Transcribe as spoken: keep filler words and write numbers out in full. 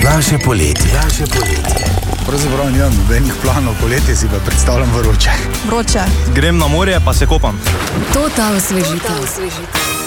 Naše poletje. Naše poletje. Pravzaprav nimam nobenih planov, poletje si pa predstavljam vroče. Vroče. Grem na morje pa se kopam. Total osvežitev.